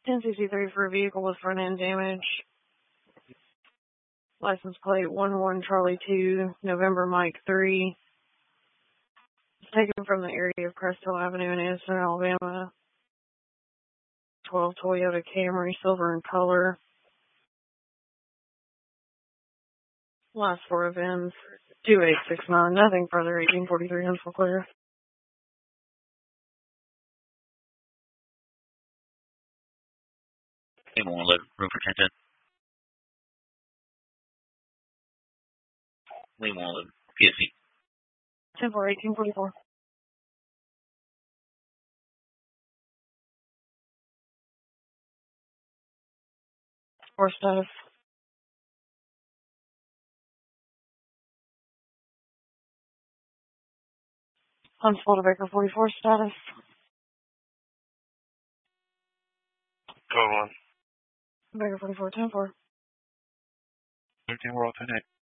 1063 for a vehicle with front end damage. License plate 11 Charlie 2, November Mike 3. Taken from the area of Cresthill Avenue in Anniston, Alabama. 12 Toyota Camry, silver in color. Last four events. 2869. Nothing further. 1843 Huntsville clear. Hey, 111, room for 1010. Lane 111, PSC. 10-4, 1844. Or status. Huntsville to Baker 44 status. Go on. Baker 44, 10-4. 13, we're all 10-8.